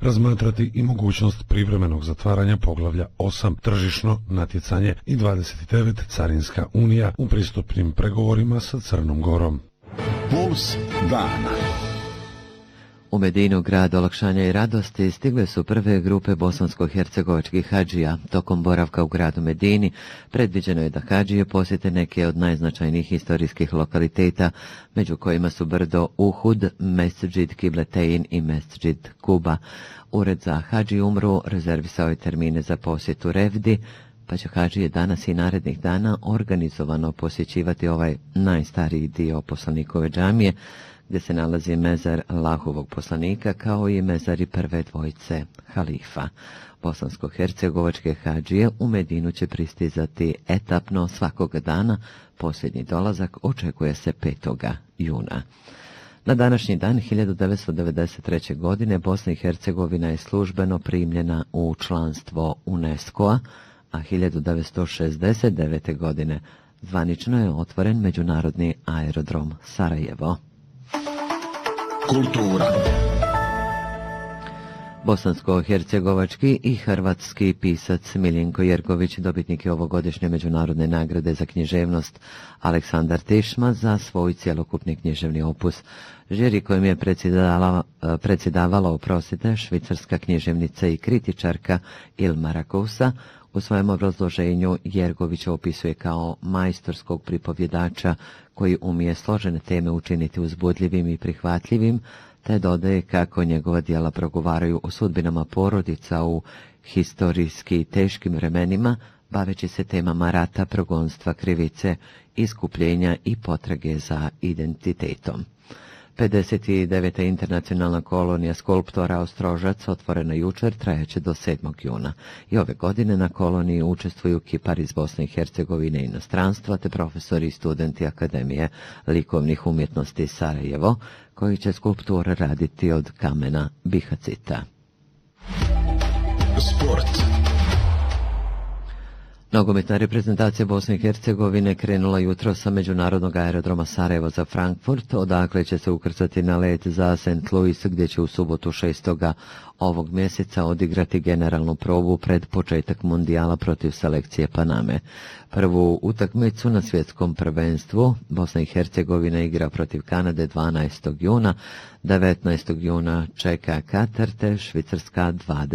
razmatrati i mogućnost privremenog zatvaranja poglavlja 8 tržišno natjecanje i 29 carinska unija u pristupnim pregovorima sa Crnom Gorom. Puls dana. U Medinu, grad olakšanja i radosti, stigle su prve grupe bosansko-hercegovačkih hadžija. Tokom boravka u gradu Medini predviđeno je da hadžije posjete neke od najznačajnijih historijskih lokaliteta, među kojima su brdo Uhud, Mesdžid Kibletein i Mesdžid Kuba. Ured za hadži umru rezervisao je termine za posjetu Revdi, pa će hadžije danas i narednih dana organizovano posjećivati ovaj najstariji dio poslanikove džamije, gdje se nalazi mezar Allahovog poslanika kao i mezari prve dvojice halifa. Bosansko-hercegovačke hadžije u Medinu će pristizati etapno svakoga dana, posljednji dolazak očekuje se 5. juna. Na današnji dan 1993. godine Bosna i Hercegovina je službeno primljena u članstvo UNESCO-a, a 1969. godine zvanično je otvoren međunarodni aerodrom Sarajevo. Kultura. Bosansko-hercegovački i hrvatski pisac Miljenko Jerković dobitnik je ovogodišnje međunarodne nagrade za književnost Aleksandar Tišma za svoj cjelokupni književni opus. Žiri kojim je predsjedavala švicarska književnica i kritičarka Ilma Rakusa. U svojem obrazloženju Jergović opisuje kao majstorskog pripovjedača koji umije složene teme učiniti uzbudljivim i prihvatljivim, te dodaje kako njegova djela progovaraju o sudbinama porodica u historijski teškim vremenima, baveći se temama rata, progonstva, krivice, iskupljenja i potrage za identitetom. 59. internacionalna kolonija skulptora Ostrožac otvorena jučer, trajaće do 7. juna. I ove godine na koloniji učestvuju kipari iz Bosne i Hercegovine i inostranstva, te profesori i studenti Akademije likovnih umjetnosti Sarajevo, koji će skulpture raditi od kamena bihacita. Sport. Nogometna reprezentacija Bosne i Hercegovine krenula jutro sa međunarodnog aerodroma Sarajevo za Frankfurt, odakle će se ukrcati na let za St. Louis, gdje će u subotu 6. ovog mjeseca odigrati generalnu probu pred početak mundijala protiv selekcije Paname. Prvu utakmicu na svjetskom prvenstvu Bosna i Hercegovina igra protiv Kanade 12. juna, 19. juna čeka Katar te Švicarska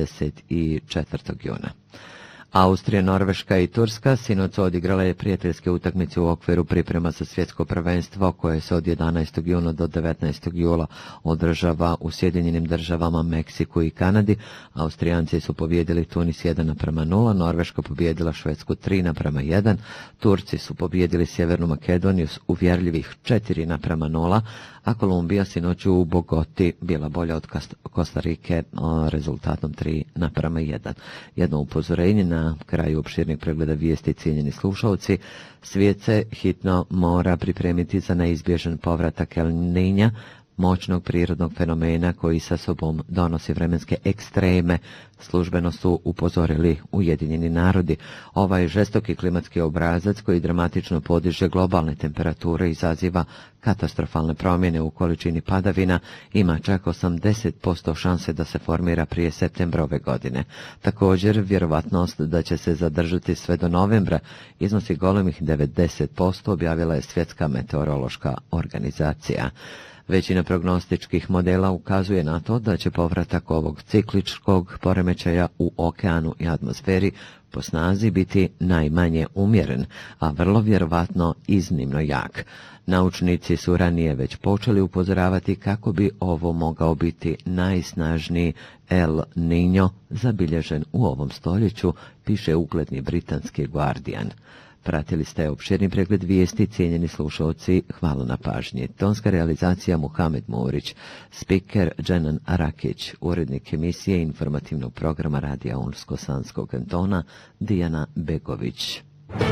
24. juna. Austrija, Norveška i Turska sinoć su odigrale prijateljske utakmice u okviru priprema za svjetsko prvenstvo koje se od 11. juna do 19. jula održava u Sjedinjenim Državama, Meksiku i Kanadi. Austrijanci su pobijedili Tunis 1:0, Norveška pobijedila Švedsku 3:1, Turci su pobijedili Sjevernu Makedoniju s uvjerljivih 4:0, a Kolumbija sinoć u Bogoti bila bolja od Kostarike rezultatom 3:1. Jedno upozorenje na kraju opširnih pregleda vijesti, cijenjeni slušalci. Svijet se hitno mora pripremiti za neizbježan povratak El Niña, moćnog prirodnog fenomena koji sa sobom donosi vremenske ekstreme, službeno su upozorili Ujedinjeni narodi. Ovaj žestoki klimatski obrazac koji dramatično podiže globalne temperature izaziva katastrofalne promjene u količini padavina, ima čak 80% šanse da se formira prije septembra ove godine. Također, vjerovatnost da će se zadržati sve do novembra iznosi golemih 90%, objavila je Svjetska meteorološka organizacija. Većina prognostičkih modela ukazuje na to da će povratak ovog cikličkog poremećaja u okeanu i atmosferi po snazi biti najmanje umjeren, a vrlo vjerovatno iznimno jak. Naučnici su ranije već počeli upozoravati kako bi ovo mogao biti najsnažniji El Niño zabilježen u ovom stoljeću, piše ugledni britanski Guardian. Pratili ste opširni pregled vijesti, cijenjeni slušalci, hvala na pažnji. Tonska realizacija Muhamed Murić, spiker Dženan Arakić, urednik emisije informativnog programa Radija Unsko-Sanskog kantona Dijana Begović.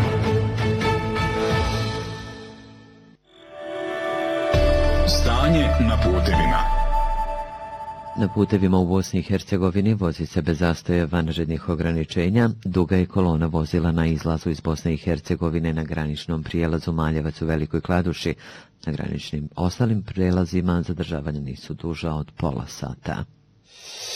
Stanje na putevima. Na putevima u Bosni i Hercegovini vozi se bez zastoja vanrednih ograničenja. Duga je kolona vozila na izlazu iz Bosne i Hercegovine na graničnom prijelazu Maljevac u Velikoj Kladuši. Na graničnim ostalim prijelazima zadržavanja nisu duža od pola sata.